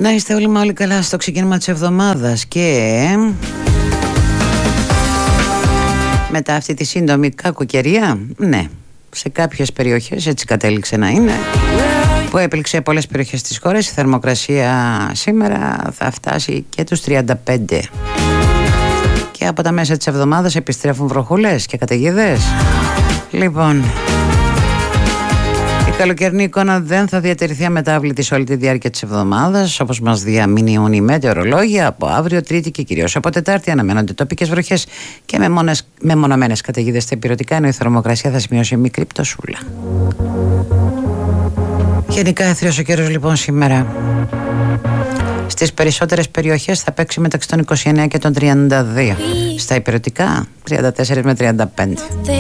Να είστε όλοι καλά στο ξεκίνημα της εβδομάδας και μετά αυτή τη σύντομη κακοκαιρία, ναι, σε κάποιες περιοχές έτσι κατέληξε να είναι, που έπληξε πολλές περιοχές της χώρας, η θερμοκρασία σήμερα θα φτάσει και τους 35 και από τα μέσα της εβδομάδας επιστρέφουν βροχούλες και καταιγίδες. Λοιπόν, η καλοκαιρινή εικόνα δεν θα διατηρηθεί αμετάβλητη σε όλη τη διάρκεια της εβδομάδας, όπως μας διαμηνύουν οι μετεωρολόγοι. Από αύριο Τρίτη και κυρίως από Τετάρτη αναμένονται τοπικές βροχές και μεμονωμένες καταιγίδες στα ηπειρωτικά, ενώ η θερμοκρασία θα σημειώσει μικρή πτωσούλα. Γενικά έθριος ο καιρός λοιπόν σήμερα. Στις περισσότερες περιοχές θα παίξει μεταξύ των 29 και των 32. Στα ηπειρωτικά 34 με 35.